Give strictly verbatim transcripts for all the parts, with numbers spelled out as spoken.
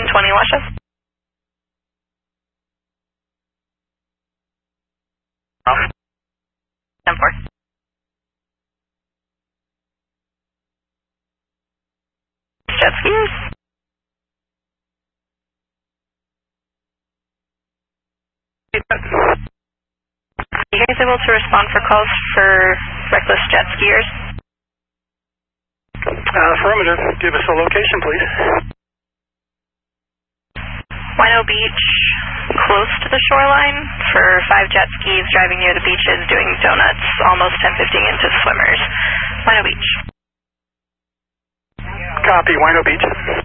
twenty Luscious. ten four. Jet skiers. Are you guys able to respond for calls for reckless jet skiers? Uh, affirmative. Give us a location, please. Wino Beach, close to the shoreline, for five jet skis driving near the beaches doing donuts, almost ten fifty into swimmers. Wino Beach. Copy, Wino Beach.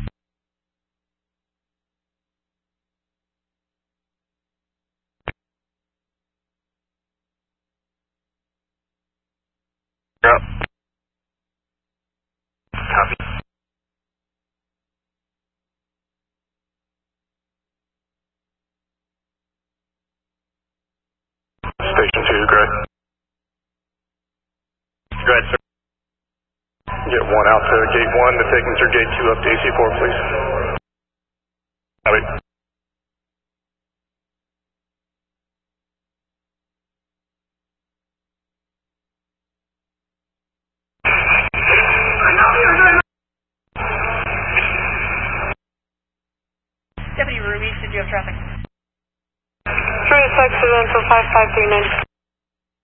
Yep. Copy. Station two, great. Go ahead, sir. Get one out to gate one to take them through gate two up to A C four, please. Copy. Deputy Ruby, did you have traffic? Three six seven for five five three nine.